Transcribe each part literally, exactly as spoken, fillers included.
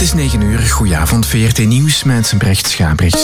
is negen uur. Goedenavond, V R T Nieuws met Brecht Schabriks.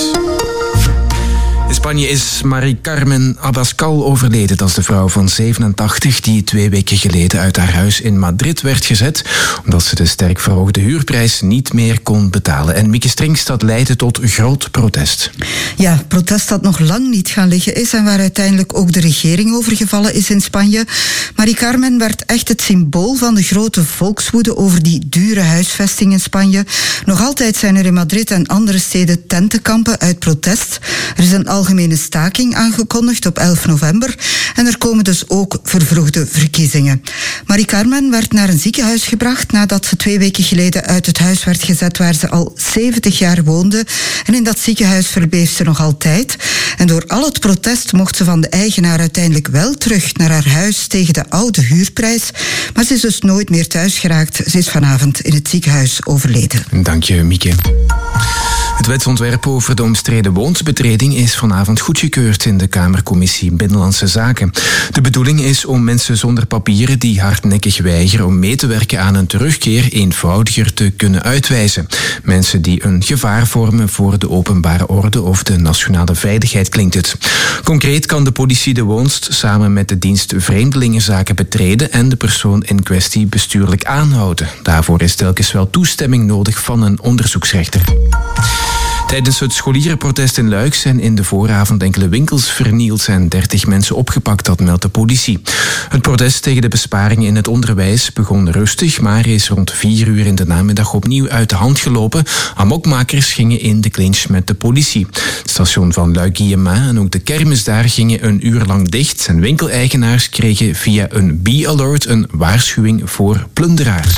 In Spanje is Mari Carmen Abascal overleden. Dat is de vrouw van zevenentachtig die twee weken geleden uit haar huis in Madrid werd gezet omdat ze de sterk verhoogde huurprijs niet meer kon betalen. En Mieke Strings, dat leidde tot groot protest. Ja, protest dat nog lang niet gaan liggen is en waar uiteindelijk ook de regering over gevallen is in Spanje. Mari Carmen werd echt het symbool van de grote volkswoede over die dure huisvesting in Spanje. Nog altijd zijn er in Madrid en andere steden tentenkampen uit protest. Er is een algemene staking aangekondigd op elf november en er komen dus ook vervroegde verkiezingen. Mari Carmen werd naar een ziekenhuis gebracht nadat ze twee weken geleden uit het huis werd gezet waar ze al zeventig jaar woonde. En in dat ziekenhuis verbleef ze nog altijd. En door al het protest mocht ze van de eigenaar uiteindelijk wel terug naar haar huis tegen de oude huurprijs. Maar ze is dus nooit meer thuis geraakt. Ze is vanavond in het ziekenhuis overleden. Dank je, Mieke. Het wetsontwerp over de omstreden woonsbetreding is vanavond goedgekeurd in de Kamercommissie Binnenlandse Zaken. De bedoeling is om mensen zonder papieren die hardnekkig weigeren om mee te werken aan een terugkeer eenvoudiger te kunnen uitwijzen. Mensen die een gevaar vormen voor de openbare orde of de nationale veiligheid, klinkt het. Concreet kan de politie de woonst samen met de dienst Vreemdelingenzaken betreden en de persoon in kwestie bestuurlijk aanhouden. Daarvoor is telkens wel toestemming nodig van een onderzoeksrechter. Tijdens het scholierenprotest in Luik zijn in de vooravond enkele winkels vernield en dertig mensen opgepakt, dat meldt de politie. Het protest tegen de besparingen in het onderwijs begon rustig, maar is rond vier uur in de namiddag opnieuw uit de hand gelopen. Amokmakers gingen in de clinch met de politie. Het station van Luik-Guillemins en ook de kermis daar gingen een uur lang dicht en winkeleigenaars kregen via een B-alert een waarschuwing voor plunderaars.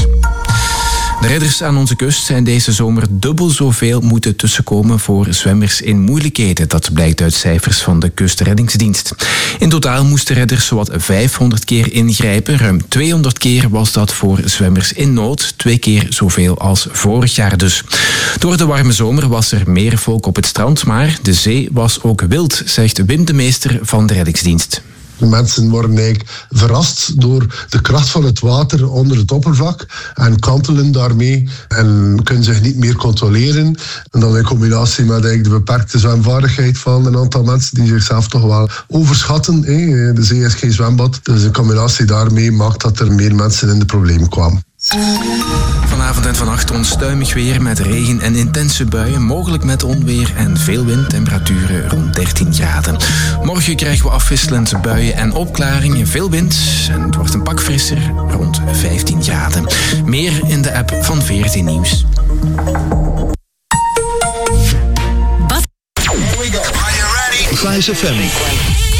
De redders aan onze kust zijn deze zomer dubbel zoveel moeten tussenkomen voor zwemmers in moeilijkheden. Dat blijkt uit cijfers van de Kustreddingsdienst. In totaal moesten redders zowat vijfhonderd keer ingrijpen. Ruim tweehonderd keer was dat voor zwemmers in nood. Twee keer zoveel als vorig jaar dus. Door de warme zomer was er meer volk op het strand, maar de zee was ook wild, zegt Wim de Meester van de reddingsdienst. De mensen worden eigenlijk verrast door de kracht van het water onder het oppervlak en kantelen daarmee en kunnen zich niet meer controleren. En dan in combinatie met eigenlijk de beperkte zwemvaardigheid van een aantal mensen die zichzelf toch wel overschatten. De zee is geen zwembad, dus in combinatie daarmee maakt dat er meer mensen in de problemen kwamen. Vanavond en vannacht onstuimig weer met regen en intense buien, mogelijk met onweer en veel wind, temperaturen rond dertien graden. Morgen krijgen we afwisselend buien en opklaringen, veel wind en het wordt een pak frisser, rond vijftien graden. Meer in de app van V R T Nieuws. What? Here we go. Are you ready? Fly F M.